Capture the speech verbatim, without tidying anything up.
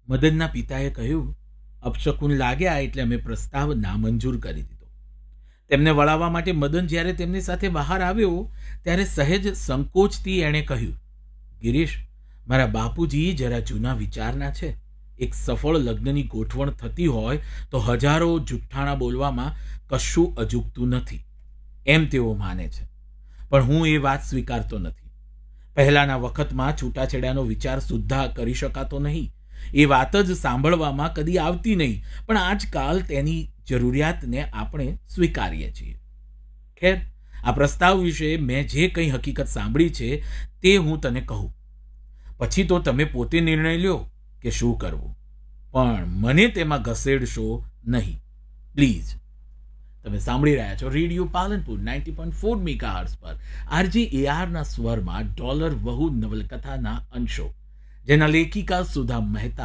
મદનના પિતાએ કહ્યું, અપશકુન લાગ્યા એટલે અમે પ્રસ્તાવ નામંજૂર કરી દીધો. તેમને વળાવવા માટે મદન જ્યારે તેમની સાથે બહાર આવ્યો ત્યારે સહેજ સંકોચથી એણે કહ્યું, ગિરીશ, મારા બાપુજી જરા જૂના વિચારના છે. એક સફળ લગ્નની ગોઠવણ થતી હોય તો હજારો જુઠ્ઠાણા બોલવામાં કશું અજુગતું નથી, એમ તેઓ માને છે. પણ હું એ વાત સ્વીકારતો નથી. પહેલાના વખતમાં છૂટાછેડાનો વિચાર સુદ્ધા કરી શકાતો નહીં. એ વાત જ સાંભળવામાં કદી આવતી નહીં, પણ આજકાલ તેની જરૂરિયાતને આપણે સ્વીકારીએ છીએ. ખેર, આ પ્રસ્તાવ વિશે મેં જે કંઈ હકીકત સાંભળી છે તે હું તને કહું. પછી તો તમે પોતે નિર્ણય લ્યો કે શું કરવું, પણ મને તેમાં ઘસેડશો નહીં, પ્લીઝ. તમે સાંભળી રહ્યા છો radio Palanpur ninety point four megahertz પર આરજી એઆરના સ્વરમાં ડોલર વહુ નવલકથાના અંશો, જેના લેખિકા સુધા મહેતા